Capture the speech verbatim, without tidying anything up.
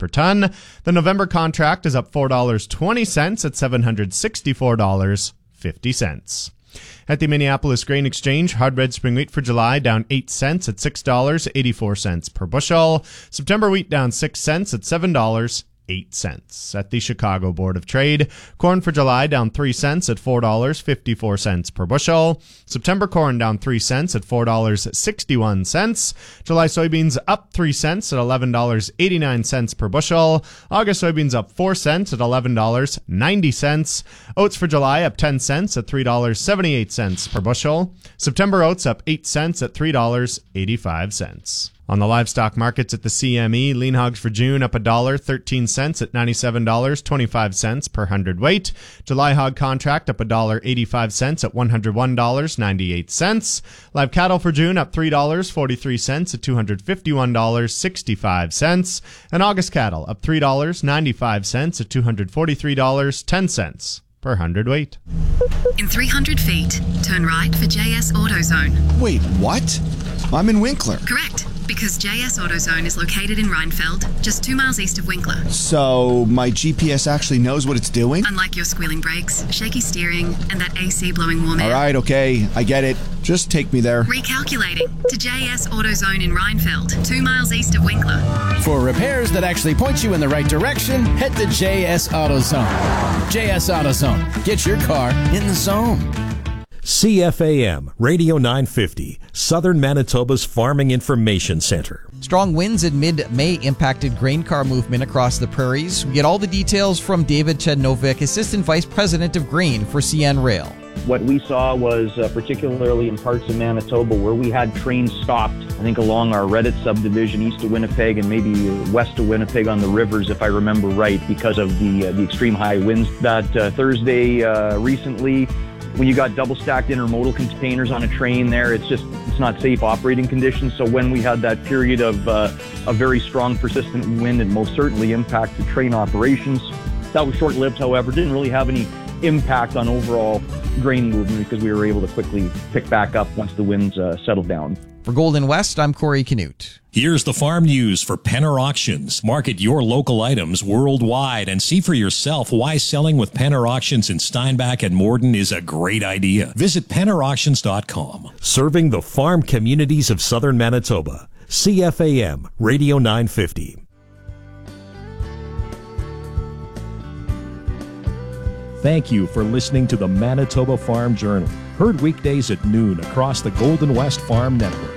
per ton. The November contract is up four dollars and twenty cents at seven hundred sixty-four dollars and fifty cents. At the Minneapolis Grain Exchange, hard red spring wheat for July down eight cents at six dollars and eighty-four cents per bushel. September wheat down six cents at seven dollars and eight cents. At the Chicago Board of Trade, corn for July down three cents at four dollars and fifty-four cents per bushel. September corn down three cents at four dollars and sixty-one cents. July soybeans up three cents at eleven dollars and eighty-nine cents per bushel. August soybeans up four cents at eleven dollars and ninety cents. Oats for July up ten cents at three dollars and seventy-eight cents per bushel. September oats up eight cents at three dollars and eighty-five cents. On the livestock markets at the C M E, lean hogs for June up one dollar and thirteen cents at ninety-seven dollars and twenty-five cents per hundredweight. July hog contract up one dollar and eighty-five cents at one hundred one dollars and ninety-eight cents. Live cattle for June up three dollars and forty-three cents at two hundred fifty-one dollars and sixty-five cents. And August cattle up three dollars and ninety-five cents at two hundred forty-three dollars and ten cents per hundredweight. In three hundred feet, turn right for J S AutoZone. Wait, what? I'm in Winkler. Correct, because J S AutoZone is located in Reinfeld, just two miles east of Winkler. So my G P S actually knows what it's doing? Unlike your squealing brakes, shaky steering, and that A C blowing warm air. All right, okay, I get it. Just take me there. Recalculating to J S AutoZone in Reinfeld, two miles east of Winkler. For repairs that actually point you in the right direction, head to J S AutoZone. J S AutoZone. Get your car in the zone. C F A M, Radio nine fifty, Southern Manitoba's Farming Information Center. Strong winds in mid-May impacted grain car movement across the prairies. We get all the details from David Chednovic, Assistant Vice President of Grain for C N Rail. What we saw was uh, particularly in parts of Manitoba where we had trains stopped, I think along our Reddit subdivision east of Winnipeg and maybe west of Winnipeg on the rivers, if I remember right, because of the, uh, the extreme high winds. That uh, Thursday uh, recently, when you got double stacked intermodal containers on a train there, it's just, it's not safe operating conditions. So when we had that period of uh, a very strong persistent wind, it most certainly impacted train operations. That was short-lived, however, didn't really have any impact on overall grain movement because we were able to quickly pick back up once the winds uh, settled down. For Golden West, I'm Corey Canute. Here's the farm news for Penner Auctions. Market your local items worldwide and see for yourself why selling with Penner Auctions in Steinbach and Morden is a great idea. Visit penner auctions dot com. Serving the farm communities of Southern Manitoba. C F A M, Radio nine fifty. Thank you for listening to the Manitoba Farm Journal. Heard weekdays at noon across the Golden West Farm Network.